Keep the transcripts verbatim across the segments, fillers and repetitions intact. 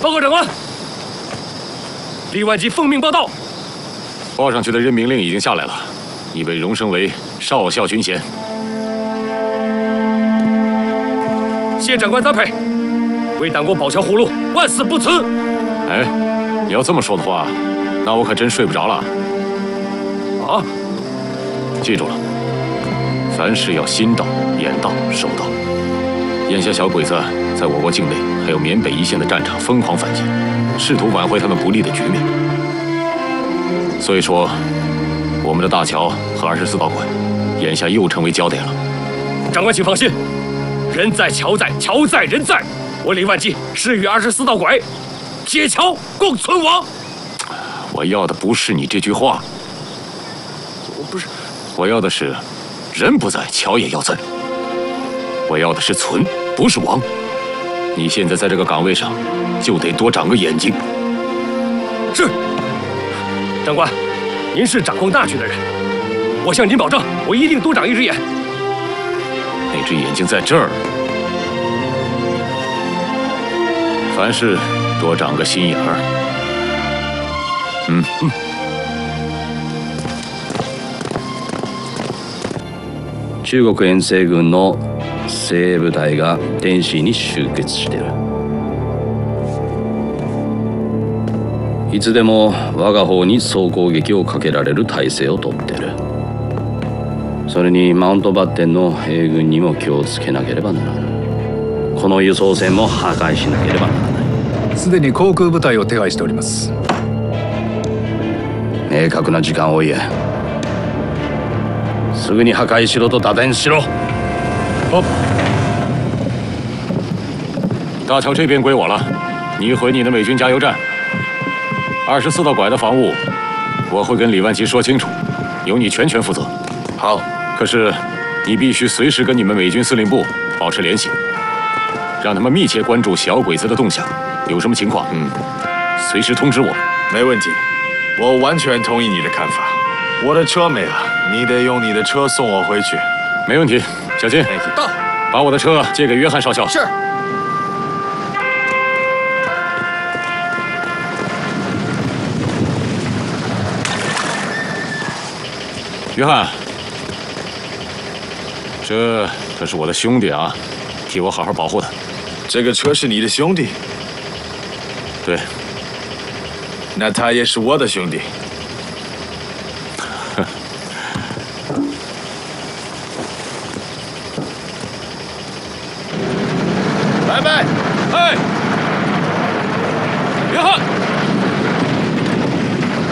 报告长官，李万吉奉命报到。 报上去的任命令已经下来了，你被荣升为少校军衔。 谢长官栽培，为党国保桥护路，万死不辞。 哎，你要这么说的话，那我可真睡不着了。 啊！ 记住了，凡事要心到、眼到、手到。眼下小鬼子在我国境内还有缅北一线的战场疯狂反击，试图挽回他们不利的局面。所以说，我们的大桥和二十四道拐，眼下又成为焦点了。 长官，请放心，人在桥在，桥在人在。我李万吉誓与二十四道拐，铁桥共存亡。 我要的不是你这句话， 我不是， 我要的是人不在，桥也要在。我要的是存，不是亡。你现在在这个岗位上，就得多长个眼睛。 是。长官，您是掌控大局的人，我向您保证，我一定多长一只眼。 那只眼睛在这儿。凡事多长个心眼儿。嗯嗯。 中国遠征軍の精鋭部隊が天津に集結してる。いつでも我が方に総攻撃をかけられる体制をとってる。それにマウントバッテンの兵軍にも気をつけなければならん。この輸送船も破壊しなければならない。 すでに航空部隊を手配しております。 明確な時間を言え。すぐに破壊しろと打電しろ。 好，大桥这边归我了，你回你的美军加油站。二十四道拐的防务，我会跟李万吉说清楚，由你全权负责。 好， 可是你必须随时跟你们美军司令部保持联系，让他们密切关注小鬼子的动向，有什么情况，嗯，随时通知我。 没问题，我完全同意你的看法。我的车没了，你得用你的车送我回去。 没问题，小金， 到， 把我的车借给约翰少校。 是。 约翰，这这是我的兄弟啊，替我好好保护他。 这个车是你的兄弟？ 对。 那他也是我的兄弟。拜拜。 哎，约翰。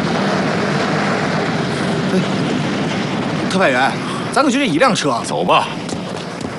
特派员，咱可就这一辆车。 走吧。